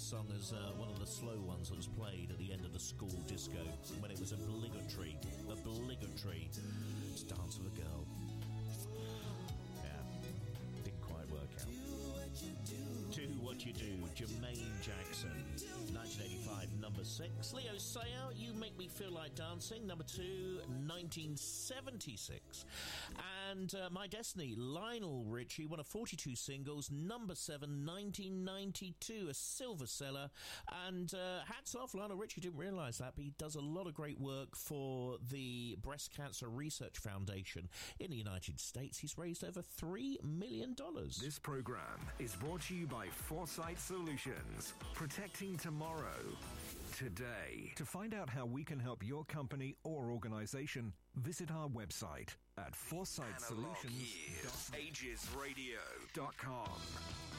song as one of the slow ones that was played at the end of the school disco when it was obligatory to dance with a girl. Yeah, didn't quite work out. Do What You Do, Jermaine Jackson, 1985, number 6. Leo Sayer, You Make Me Feel Like Dancing, number 2, 1976. And My Destiny, Lionel Richie, one of 42 singles, number 7, 1992, a silver seller. And hats off, Lionel Richie, didn't realise that, but he does a lot of great work for the Breast Cancer Research Foundation in the United States. He's raised over $3 million. This program is brought to you by Foresight Solutions, protecting tomorrow today. To find out how we can help your company or organization, visit our website at foresightsolutions.agesradio.com.